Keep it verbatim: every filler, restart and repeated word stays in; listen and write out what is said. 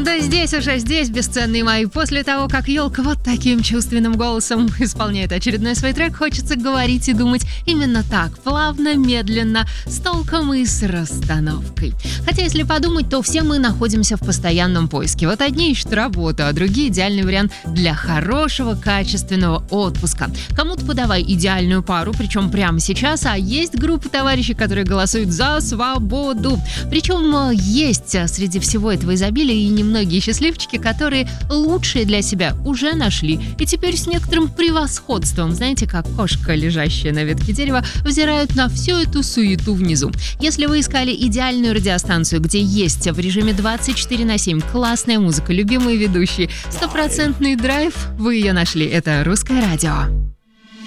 Да здесь уже, здесь, бесценные мои. После того, как елка вот таким чувственным голосом исполняет очередной свой трек, хочется говорить и думать именно так, плавно, медленно, с толком и с расстановкой. Хотя, если подумать, то все мы находимся в постоянном поиске. Вот одни ищут работу, а другие идеальный вариант для хорошего, качественного отпуска. Кому-то подавай идеальную пару, причем прямо сейчас, а есть группа товарищей, которые голосуют за свободу. Причем есть среди всего этого изобилия и немногие счастливчики, которые лучшее для себя уже нашли. И теперь с некоторым превосходством, знаете, как кошка, лежащая на ветке дерева, взирают на всю эту суету внизу. Если вы искали идеальную радиостанцию, где есть в режиме двадцать четыре на семь классная музыка, любимые ведущие, стопроцентный драйв, вы ее нашли. Это «Русское радио».